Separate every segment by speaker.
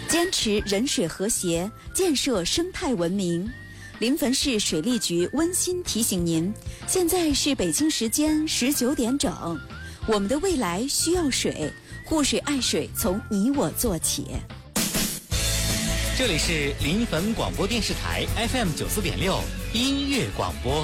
Speaker 1: 坚持人水和谐，建设生态文明。临汾市水利局温馨提醒您，现在是北京时间19点整，我们的未来需要水，护水爱水从你我做起。
Speaker 2: 这里是临汾广播电视台 FM 94.6音乐广播。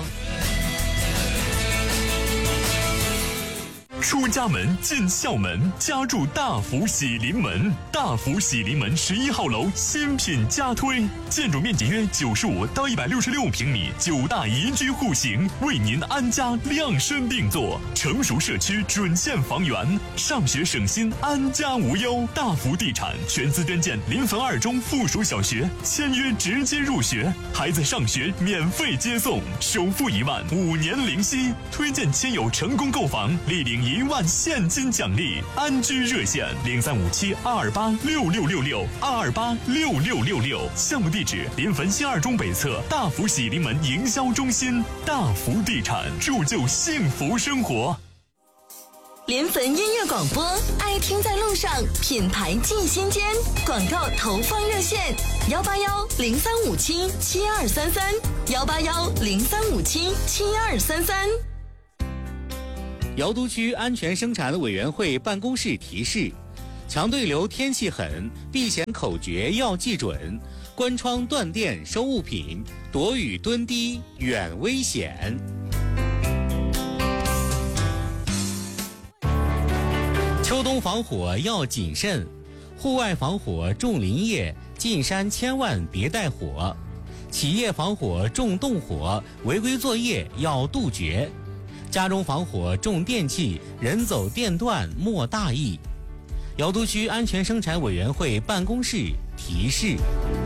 Speaker 3: 出家门进校门，家住大福喜临门。大福喜临门11号楼新品加推，建筑面积约95到166平米，9大宜居户型，为您安家量身定做。成熟社区准线房源，上学省心，安家无忧。大福地产全资捐建临汾2中附属小学，签约直接入学，孩子上学免费接送，首付1万，5年零息。推荐亲友成功购房，立领1万现金奖励。安居热线0357-228-6666，228-6666。项目地址：临汾新2中北侧大福喜临门营销中心。大福地产，铸就幸福生活。
Speaker 4: 临汾音乐广播，爱听在路上，品牌进心间。广告投放热线：181-0357-7233，181-0357-7233。
Speaker 2: 瑶都区安全生产委员会办公室提示：强对流天气狠，避险口诀要记准，关窗断电收物品，躲雨蹲低远危险。秋冬防火要谨慎，户外防火重林业，进山千万别带火。企业防火重动火，违规作业要杜绝。家中防火重电器，人走电断莫大意。瑶都区安全生产委员会办公室提示。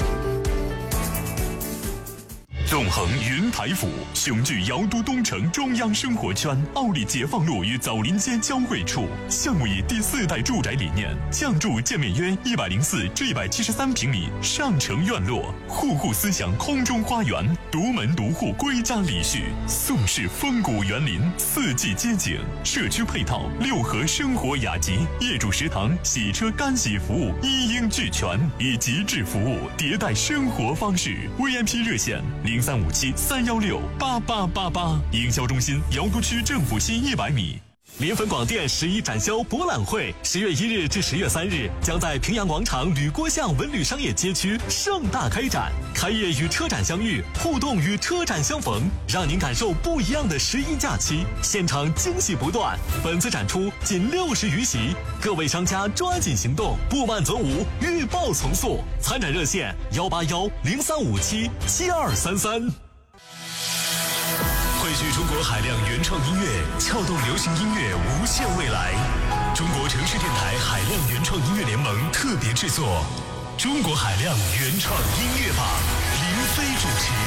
Speaker 3: 纵横云台府，雄踞瑶都东城中央生活圈，奥利解放路与枣林街交汇处。项目以第4代住宅理念，降筑建面约104至173平米上城院落，户户思想空中花园，独门独户归家礼序，宋式风谷园林，4季街景，社区配套6合生活雅集，业主食堂、洗车干洗服务一应俱全，以极致服务迭代生活方式。VIP 热线0357-316-8888，营销中心瑶都区政府西100米。临汾广电11展销博览会10月1日至10月3日将在平阳广场吕郭巷文旅商业街区盛大开展，开业与车展相遇，互动与车展相逢，让您感受不一样的11假期，现场惊喜不断。本次展出仅60余席，各位商家抓紧行动，不慢则无，预报从速。参展热线181-0357-7233。汇聚中国海量原创音乐，撬动流行音乐无限未来。中国城市电台海量原创音乐联盟特别制作《中国海量原创音乐榜》，林飞主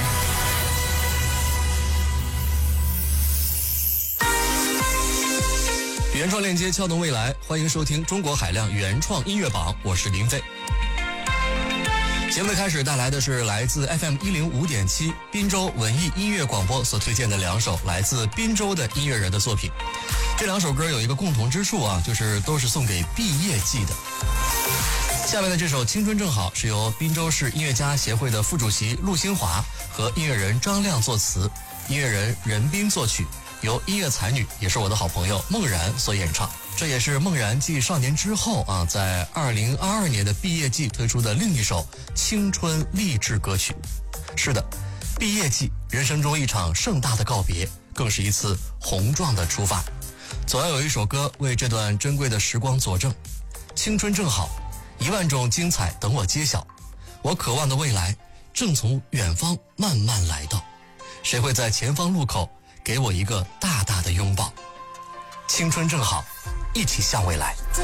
Speaker 5: 持。原创链接撬动未来，欢迎收听《中国海量原创音乐榜》，我是林飞。节目的开始带来的是来自 FM 105.7滨州文艺音乐广播所推荐的2首来自滨州的音乐人的作品。这2首歌有一个共同之处啊，就是都是送给毕业季的。下面的这首《青春正好》是由滨州市音乐家协会的副主席陆新华和音乐人张亮作词，音乐人任斌作曲，由音乐才女也是我的好朋友孟然所演唱。这也是孟然继少年之后啊，在2022年的毕业季推出的另一首青春励志歌曲。是的，毕业季，人生中一场盛大的告别，更是一次宏壮的出发。总要有一首歌为这段珍贵的时光佐证。青春正好，1万种精彩等我揭晓。我渴望的未来正从远方慢慢来到，谁会在前方路口给我一个大大的拥抱？青春正好，一起向未来。